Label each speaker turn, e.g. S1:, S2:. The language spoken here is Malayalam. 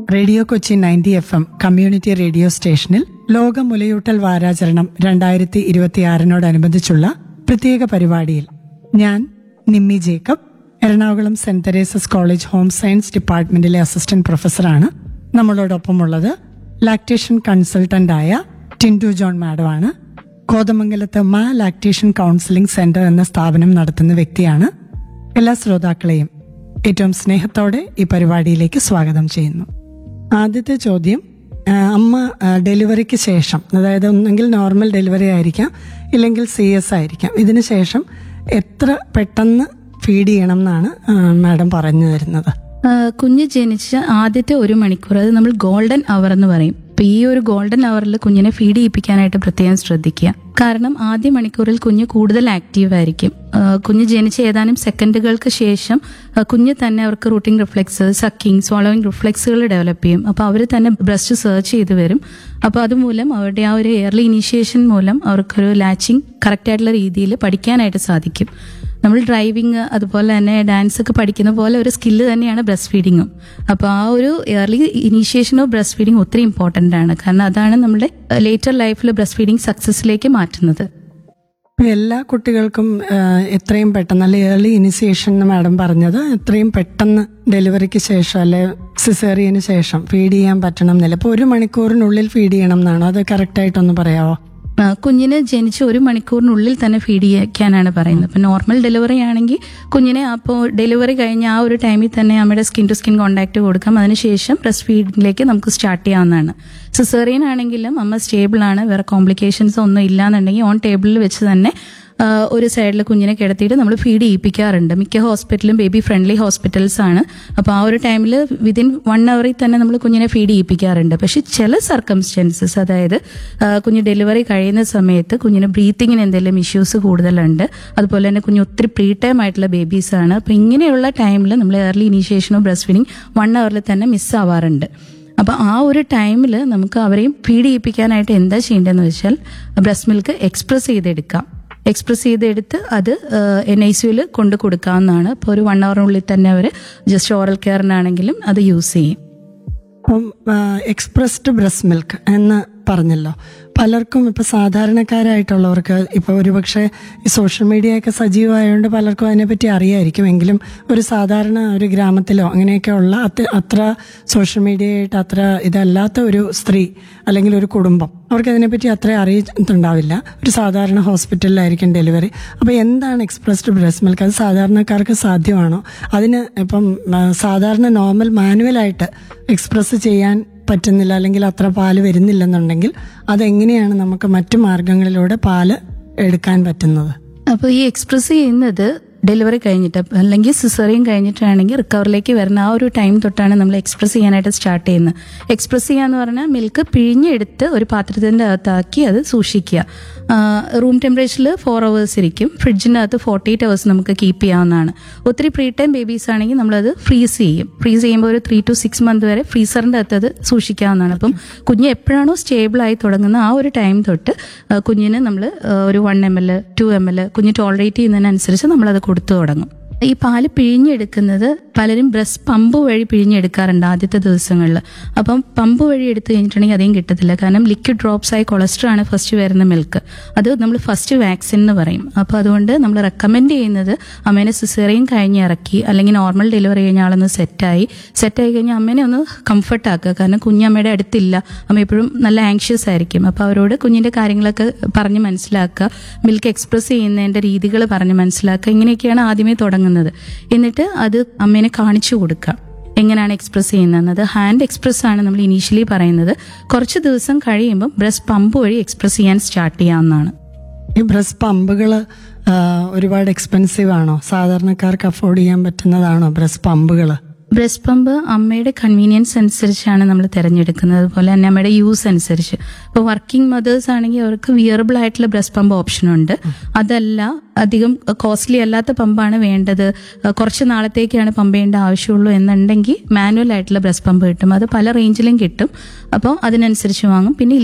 S1: Radio Kochi 90 FM community radio സ്റ്റേഷനിൽ ലോക മുലയൂട്ടൽ വാരാചരണം 2026 പ്രത്യേക പരിപാടിയിൽ ഞാൻ Nimmi Jacob, Ernakulam saint Teresa's college home science ഡിപ്പാർട്ട്മെന്റിലെ assistant പ്രൊഫസറാണ്. നമ്മളോടൊപ്പമുള്ളത് ലാക്ടേഷൻ കൺസൾട്ടന്റായ ടിൻഡു ജോൺ മാഡമാണ്. കോതമംഗലത്ത് ലാക്ടേഷൻ കൗൺസിലിംഗ് സെന്റർ എന്ന സ്ഥാപനം നടത്തുന്ന വ്യക്തിയാണ്. എല്ലാ ശ്രോതാക്കളെയും ഏറ്റവും സ്നേഹത്തോടെ ഈ പരിപാടിയിലേക്ക് സ്വാഗതം ചെയ്യുന്നു. ആദ്യത്തെ ചോദ്യം, അമ്മ ഡെലിവറിക്ക് ശേഷം, അതായത് ഒന്നെങ്കിൽ നോർമൽ ഡെലിവറി ആയിരിക്കാം, ഇല്ലെങ്കിൽ CS ആയിരിക്കാം, ഇതിന് ശേഷം എത്ര പെട്ടെന്ന് ഫീഡ് ചെയ്യണം എന്നാണ് മാഡം പറഞ്ഞു തരുന്നത്?
S2: കുഞ്ഞ് ജനിച്ച ആദ്യത്തെ 1 മണിക്കൂർ, അത് നമ്മൾ ഗോൾഡൻ അവർ എന്ന് പറയും. അപ്പൊ ഈ ഒരു ഗോൾഡൻ അവറിൽ കുഞ്ഞിനെ ഫീഡ് ചെയ്യിപ്പിക്കാനായിട്ട് പ്രത്യേകം ശ്രദ്ധിക്കുക. കാരണം ആദ്യ മണിക്കൂറിൽ കുഞ്ഞ് കൂടുതൽ ആക്റ്റീവ് ആയിരിക്കും. കുഞ്ഞ് ജനിച്ച ഏതാനും സെക്കൻഡുകൾക്ക് ശേഷം കുഞ്ഞ് തന്നെ അവർക്ക് റൂട്ടിംഗ് റിഫ്ലെക്സ്, സക്കിങ്, സ്വോളോയിങ് റിഫ്ലെക്സുകൾ ഡെവലപ്പ് ചെയ്യും. അപ്പോൾ അവർ തന്നെ ബ്രസ്റ്റ് സെർച്ച് ചെയ്ത് വരും. അപ്പോൾ അതുമൂലം അവരുടെ ആ ഒരു എയർലി ഇനീഷ്യേഷൻ മൂലം അവർക്കൊരു ലാച്ചിങ് കറക്റ്റായിട്ടുള്ള രീതിയിൽ പഠിക്കാനായിട്ട് സാധിക്കും. നമ്മൾ ഡ്രൈവിംഗ് അതുപോലെ തന്നെ ഡാൻസ് ഒക്കെ പഠിക്കുന്ന പോലെ ഒരു സ്കില്ല് തന്നെയാണ് ബ്രസ്റ്റ് ഫീഡിങ്ങും. അപ്പോൾ ആ ഒരു early initiation of breast feeding ഒത്തിരി ഇമ്പോർട്ടൻ്റ് ആണ്. കാരണം അതാണ് നമ്മുടെ ലേറ്റർ ലൈഫിൽ ബ്രസ്റ്റ് ഫീഡിങ് സക്സസിലേക്ക് മാറ്റുന്നത്.
S1: എല്ലാ കുട്ടികൾക്കും എത്രയും പെട്ടെന്ന്, അല്ലെ ഏർലി ഇനിഷ്യേഷൻ എന്ന് മാഡം പറഞ്ഞത്, എത്രയും പെട്ടെന്ന് ഡെലിവറിക്ക് ശേഷം അല്ലെ സിസേറിയന് ശേഷം ഫീഡ് ചെയ്യാൻ പറ്റണം എന്നില്ല. ഇപ്പോൾ 1 മണിക്കൂറിനുള്ളിൽ ഫീഡ് ചെയ്യണം എന്നാണോ? അത് കറക്റ്റായിട്ടൊന്ന് പറയാമോ?
S2: കുഞ്ഞിന് ജനിച്ച് 1 മണിക്കൂറിനുള്ളിൽ തന്നെ ഫീഡ് ചെയ്യാനാണ് പറയുന്നത്. ഇപ്പം നോർമൽ ഡെലിവറി ആണെങ്കിൽ കുഞ്ഞിനെ അപ്പോൾ ഡെലിവറി കഴിഞ്ഞ ആ ഒരു ടൈമിൽ തന്നെ അമ്മയുടെ സ്കിൻ ടു സ്കിൻ കോൺടാക്ട് കൊടുക്കാം. അതിനുശേഷം ബ്രസ്റ്റ് ഫീഡിങ്ങിലേക്ക് നമുക്ക് സ്റ്റാർട്ട് ചെയ്യാവുന്നതാണ്. സിസേറിയൻ ആണെങ്കിലും അമ്മ സ്റ്റേബിൾ ആണ്, വേറെ കോംപ്ലിക്കേഷൻസ് ഒന്നും ഇല്ലാന്നുണ്ടെങ്കിൽ ഓൺ ടേബിളിൽ വെച്ച് തന്നെ ഒരു സൈഡിൽ കുഞ്ഞിനെ കിടത്തിയിട്ട് നമ്മൾ ഫീഡ് ചെയ്യിപ്പിക്കാറുണ്ട്. മിക്ക ഹോസ്പിറ്റലും ബേബി ഫ്രണ്ട്ലി ഹോസ്പിറ്റൽസ് ആണ്. അപ്പോൾ ആ ഒരു ടൈമിൽ വിതിൻ 1 അവറിൽ തന്നെ നമ്മൾ കുഞ്ഞിനെ ഫീഡ് ചെയ്യിപ്പിക്കാറുണ്ട്. പക്ഷെ ചില സർക്കംസ്റ്റൻസസ്, അതായത് കുഞ്ഞ് ഡെലിവറി കഴിയുന്ന സമയത്ത് കുഞ്ഞിന് ബ്രീത്തിങ്ങിന് എന്തെങ്കിലും ഇഷ്യൂസ് കൂടുതലുണ്ട്, അതുപോലെ തന്നെ കുഞ്ഞ് ഒത്തിരി പ്രീ ടൈം ആയിട്ടുള്ള ബേബീസ് ആണ്. അപ്പോൾ ഇങ്ങനെയുള്ള ടൈമിൽ നമ്മൾ early initiation of breast feeding 1 അവറിൽ തന്നെ മിസ്സാവാറുണ്ട്. അപ്പോൾ ആ ഒരു ടൈമിൽ നമുക്ക് അവരെയും ഫീഡ് ചെയ്യിപ്പിക്കാനായിട്ട് എന്താ ചെയ്യേണ്ടതെന്ന് വെച്ചാൽ ബ്രസ്റ്റ് മിൽക്ക് എക്സ്പ്രസ് ചെയ്തെടുത്ത് അത് NICUവിൽ കൊണ്ടു കൊടുക്കാവുന്നതാണ്. ഇപ്പോൾ ഒരു 1 അവറിനുള്ളിൽ തന്നെ അവർ ജസ്റ്റ് ഓറൽ കെയറിനാണെങ്കിലും അത് യൂസ് ചെയ്യും.
S1: അപ്പം എക്സ്പ്രസ്ഡ് ബ്രസ്റ്റ് മിൽക്ക് എന്ന് പറഞ്ഞല്ലോ, പലർക്കും ഇപ്പൊ സാധാരണക്കാരായിട്ടുള്ളവർക്ക് ഇപ്പൊ ഒരുപക്ഷെ ഈ സോഷ്യൽ മീഡിയ ഒക്കെ സജീവമായതുകൊണ്ട് പലർക്കും അതിനെപ്പറ്റി അറിയായിരിക്കും. എങ്കിലും ഒരു സാധാരണ ഒരു ഗ്രാമത്തിലോ അങ്ങനെയൊക്കെ ഉള്ള അത്ര സോഷ്യൽ മീഡിയയായിട്ട് അത്ര ഇതല്ലാത്ത ഒരു സ്ത്രീ അല്ലെങ്കിൽ ഒരു കുടുംബം, അവർക്ക് അതിനെപ്പറ്റി അത്ര അറിയുന്നുണ്ടാവില്ല. ഒരു സാധാരണ ഹോസ്പിറ്റലിലായിരിക്കും ഡെലിവറി. അപ്പോൾ എന്താണ് എക്സ്പ്രസ്ഡ് ബ്രസ്റ്റ് മിൽക്ക്? അത് സാധാരണക്കാർക്ക് സാധ്യമാണോ? അതിന് ഇപ്പം സാധാരണ നോർമൽ മാനുവലായിട്ട് എക്സ്പ്രസ് ചെയ്യാൻ പറ്റുന്നില്ല, അല്ലെങ്കിൽ അത്ര പാല് വരുന്നില്ലെന്നുണ്ടെങ്കിൽ അതെങ്ങനെയാണ് നമുക്ക് മറ്റു മാർഗങ്ങളിലൂടെ പാല് എടുക്കാൻ പറ്റുന്നത്?
S2: അപ്പോൾ ഈ എക്സ്പ്രസ് ചെയ്യുന്നത് ഡെലിവറി കഴിഞ്ഞിട്ട് അല്ലെങ്കിൽ സിസേറിയൻ കഴിഞ്ഞിട്ടാണെങ്കിൽ റിക്കവറിലേക്ക് വരുന്ന ആ ഒരു ടൈം തൊട്ടാണ് നമ്മൾ എക്സ്പ്രസ് ചെയ്യാനായിട്ട് സ്റ്റാർട്ട് ചെയ്യുന്നത്. എക്സ്പ്രസ് ചെയ്യാന്ന് പറഞ്ഞാൽ മിൽക്ക് പിഴിഞ്ഞെടുത്ത് ഒരു പാത്രത്തിൻ്റെ അകത്താക്കി അത് സൂക്ഷിക്കുക. റൂം ടെമ്പറേച്ചറിൽ 4 hours ഇരിക്കും. ഫ്രിഡ്ജിൻ്റെ അകത്ത് 48 hours നമുക്ക് കീപ്പ് ചെയ്യാവുന്നതാണ്. ഒത്തിരി പ്രീ ടൈം ബേബീസ് ആണെങ്കിൽ നമ്മളത് ഫ്രീസ് ചെയ്യുമ്പോൾ ഒരു 3 to 6 months വരെ ഫ്രീസറിൻ്റെ അകത്ത് അത് സൂക്ഷിക്കാവുന്നതാണ്. അപ്പം കുഞ്ഞ് എപ്പോഴാണോ സ്റ്റേബിൾ ആയി തുടങ്ങുന്ന ആ ഒരു ടൈം തൊട്ട് കുഞ്ഞിന് നമ്മൾ ഒരു 1 ml 2 ml കുഞ്ഞ് ടോളറേറ്റ് ചെയ്യുന്നതിനനുസരിച്ച് നമ്മളത് കൊടുത്തു തുടങ്ങും. ഈ പാല് പിഴിഞ്ഞെടുക്കുന്നത് പലരും ബ്രസ്റ്റ് പമ്പ് വഴി പിഴിഞ്ഞെടുക്കാറുണ്ട് ആദ്യത്തെ ദിവസങ്ങളിൽ. അപ്പം പമ്പ് വഴി എടുത്തു കഴിഞ്ഞിട്ടുണ്ടെങ്കിൽ അധികം കിട്ടത്തില്ല. കാരണം ലിക്വിഡ് ഡ്രോപ്സ് ആയി കൊളസ്ട്രോൾ ആണ് ഫസ്റ്റ് വരുന്ന മിൽക്ക്. അത് നമ്മൾ ഫസ്റ്റ് വാക്സിൻ എന്ന് പറയും. അപ്പോൾ അതുകൊണ്ട് നമ്മൾ റെക്കമെൻഡ് ചെയ്യുന്നത് അമ്മേനെ സിസേറിയൻ കഴിഞ്ഞ് ഇറക്കി അല്ലെങ്കിൽ നോർമൽ ഡെലിവറി കഴിഞ്ഞ ആളൊന്ന് സെറ്റായി കഴിഞ്ഞാൽ അമ്മേനെ ഒന്ന് കംഫർട്ട് ആക്കുക. കാരണം കുഞ്ഞമ്മയുടെ അടുത്തില്ല, അമ്മ എപ്പോഴും നല്ല ആങ്ഷ്യസ് ആയിരിക്കും. അപ്പോൾ അവരോട് കുഞ്ഞിന്റെ കാര്യങ്ങളൊക്കെ പറഞ്ഞ് മനസ്സിലാക്കുക, മിൽക്ക് എക്സ്പ്രസ് ചെയ്യുന്നതിന്റെ രീതികൾ പറഞ്ഞ് മനസ്സിലാക്കുക. ഇങ്ങനെയൊക്കെയാണ് ആദ്യമേ തുടങ്ങുന്നത്. എന്നിട്ട് അത് അമ്മേനെ കാണിച്ചു കൊടുക്കുക എങ്ങനെയാണ് എക്സ്പ്രസ് ചെയ്യുന്നത്. ഹാൻഡ് എക്സ്പ്രസ് ആണ് നമ്മൾ ഇനീഷ്യലി പറയുന്നത്. കുറച്ച് ദിവസം കഴിയുമ്പോൾ ബ്രസ്റ്റ് പമ്പ് വഴി എക്സ്പ്രസ് ചെയ്യാൻ സ്റ്റാർട്ട് ചെയ്യാവുന്നതാണ്.
S1: ഈ ബ്രസ്റ്റ് പമ്പുകൾ ഒരുപാട് എക്സ്പെൻസീവ് ആണോ? സാധാരണക്കാർക്ക് അഫോർഡ് ചെയ്യാൻ പറ്റുന്നതാണോ ബ്രസ്റ്റ് പമ്പുകൾ?
S2: ബ്രസ്റ്റ് പമ്പ് അമ്മയുടെ കൺവീനിയൻസ് അനുസരിച്ചാണ് നമ്മൾ തിരഞ്ഞെടുക്കുന്നത്, അതുപോലെ തന്നെ അമ്മയുടെ യൂസ് അനുസരിച്ച്. ഇപ്പോൾ വർക്കിംഗ് മദേഴ്സ് ആണെങ്കിൽ അവർക്ക് വിയറബിൾ ആയിട്ടുള്ള ബ്രസ്റ്റ് പമ്പ് ഓപ്ഷൻ ഉണ്ട്. അതല്ല അധികം കോസ്റ്റ്ലി അല്ലാത്ത പമ്പാണ് വേണ്ടത്, കുറച്ച് നാളത്തേക്കാണ് പമ്പ് ചെയ്യേണ്ട ആവശ്യമുള്ളൂ എന്നുണ്ടെങ്കിൽ മാനുവൽ ആയിട്ടുള്ള ബ്രസ്റ്റ് പമ്പ് കിട്ടും. അത് പല റേഞ്ചിലും കിട്ടും. അപ്പോൾ അതിനനുസരിച്ച് വാങ്ങും. പിന്നെ